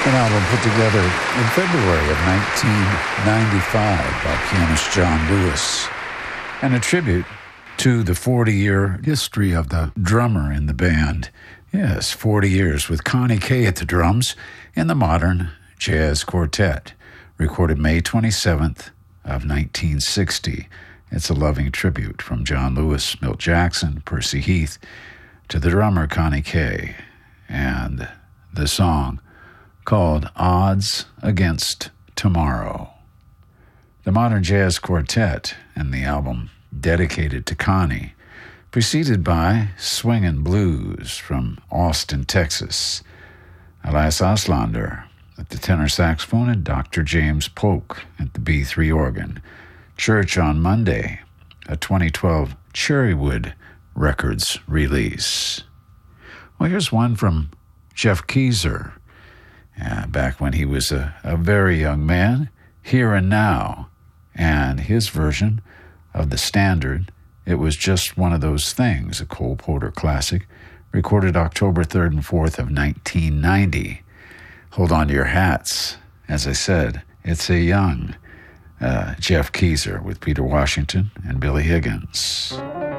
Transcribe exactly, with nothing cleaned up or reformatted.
An album put together in February of nineteen ninety-five by pianist John Lewis, and a tribute to the forty-year history of the drummer in the band. Yes, forty years with Connie Kay at the drums in the Modern Jazz Quartet, recorded May twenty-seventh of nineteen sixty. It's a loving tribute from John Lewis, Milt Jackson, Percy Heath, to the drummer Connie Kay, and the song called Odds Against Tomorrow. The Modern Jazz Quartet and the album dedicated to Connie, preceded by Swingin' Blues from Austin, Texas. Elias Auslander at the tenor saxophone and Doctor James Polk at the B three organ. Church on Monday, a twenty twelve Cherrywood Records release. Well, here's one from Jeff Keezer, uh, back when he was a, a very young man, Here and Now, and his version of the standard, It Was Just One of Those Things, a Cole Porter classic, recorded October third and fourth of nineteen ninety. Hold on to your hats. As I said, it's a young uh, Jeff Keezer with Peter Washington and Billy Higgins.